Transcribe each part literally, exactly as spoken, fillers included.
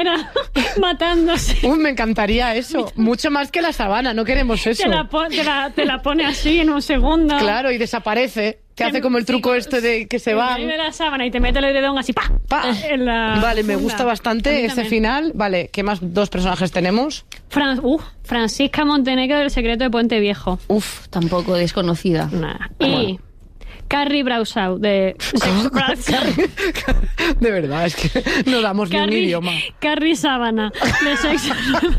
matándose. Uy, me encantaría eso. Mucho más que la sabana, no queremos eso. Te la, pon, te, la, te la pone así en un segundo. Claro, y desaparece. Te hace como el truco este de que se va. de la sábana y te mete el dedón así, ¡pa! Pa. En la vale, me funda. gusta bastante ese final. Vale, ¿qué más dos personajes tenemos? Fran, uh, Francisca Montenegro del Secreto de Puente Viejo. Uf, tampoco desconocida. Nah. Y bueno. Carrie Bradshaw de Carrie, de verdad, es que no damos Carrie, ni un idioma. Carrie Sábana de Sexo.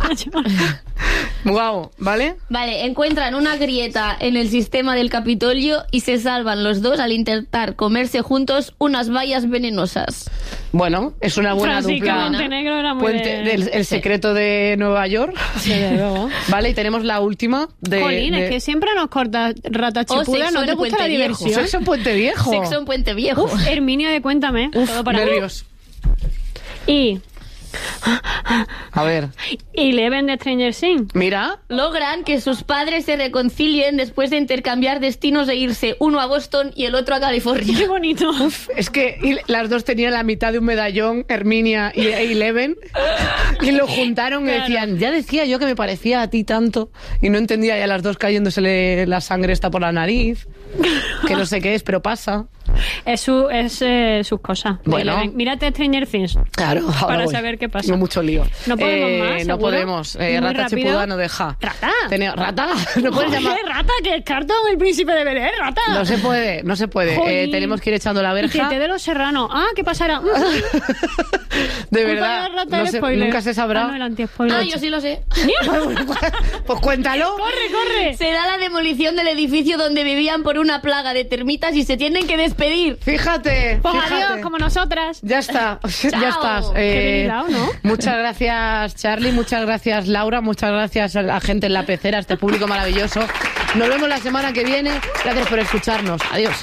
Wow, ¿vale? Vale, encuentran una grieta en el sistema del Capitolio y se salvan los dos al intentar comerse juntos unas bayas venenosas. Bueno, es una buena Francisca dupla. Montenegro era muy Puente, de... del, el secreto de Nueva York. Sí, de luego. Vale, y tenemos la última de... Jolín, de... es que siempre nos corta Rata O Chipula, Sexo ¿no te en gusta la Puente Viejo. diversión? Sexo en Puente Viejo. Sexo en Puente Viejo. Uf, Herminia de Cuéntame. Uf, todo para nervios. Y... A ver. Y Leven de Stranger Things. Mira. Logran que sus padres se reconcilien después de intercambiar destinos e irse uno a Boston y el otro a California. Qué bonito. Uf, es que y las dos tenían la mitad de un medallón, Herminia y Eleven, y lo juntaron Claro. y decían, ya decía yo que me parecía a ti tanto, y no entendía ya las dos cayéndosele la sangre esta por la nariz, que no sé qué es, pero pasa. Es, su, es eh, sus cosas. Bueno. Eleven. Mírate Stranger Things. Claro, ahora Para voy. saber qué pasa. No mucho lío. No podemos Eh, más, No ¿seguro? podemos. Eh, Muy Rata rápido. Chipuda no deja. Rata. Tene- ¿Rata? No puedes Joder, llamar... Rata, que el cartón, el príncipe de Belén, Rata. No se puede, no se puede. Joder. Eh, tenemos que ir echando la Y verja. que te de los serranos. Ah, ¿qué pasará? De Culpa verdad. de la Rata no el sé, spoiler. nunca se sabrá. Ah, no, el anti-spoiler. Ah, yo sí lo sé. Pues cuéntalo. ¡Corre, corre! Será la demolición del edificio donde vivían por una plaga de termitas y se tienen que despedir. Fíjate. Pues fíjate. adiós, como nosotras. Ya está, ya Chao. estás. Qué Eh, bien hilado, ¿no? Muchas gracias, Charlie. Muchas gracias, Laura. Muchas gracias a la gente en la pecera, a este público maravilloso. Nos vemos la semana que viene. Gracias por escucharnos. Adiós.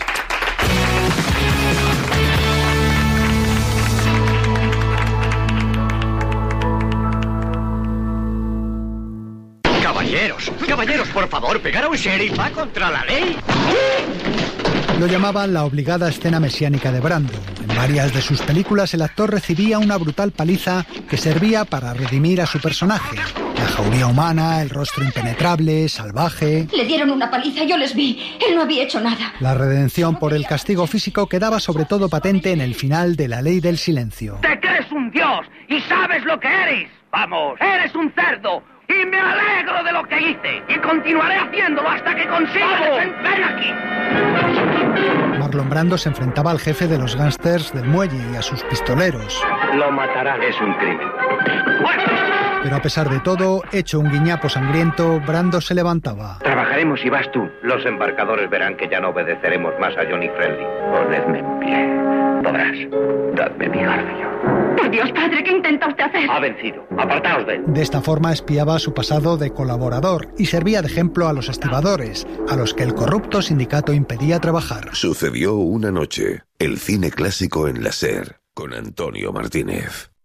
Caballeros, caballeros, por favor, pegar a un sheriff va contra la ley. Lo llamaban la obligada escena mesiánica de Brando. En varias de sus películas el actor recibía una brutal paliza que servía para redimir a su personaje. La jauría humana, el rostro impenetrable, salvaje. Le dieron una paliza, yo les vi. Él no había hecho nada. La redención por el castigo físico quedaba sobre todo patente en el final de La Ley del Silencio. Te crees un dios y sabes lo que eres. Vamos, eres un cerdo. Y me alegro de lo que hice. Y continuaré haciéndolo hasta que consiga defen- ¡Ven aquí! Marlon Brando se enfrentaba al jefe de los gángsters del muelle y a sus pistoleros. Lo matarán. Es un crimen. Pero a pesar de todo, hecho un guiñapo sangriento, Brando se levantaba. Trabajaremos y vas tú. Los embarcadores verán que ya no obedeceremos más a Johnny Friendly. Ponedme en pie. Podrás. Dadme mi garfio. Por Dios, padre, ¿qué intenta usted hacer? Ha vencido. Apartaos de él. De esta forma espiaba su pasado de colaborador y servía de ejemplo a los estibadores, a los que el corrupto sindicato impedía trabajar. Sucedió una noche. El cine clásico en la SER, con Antonio Martínez.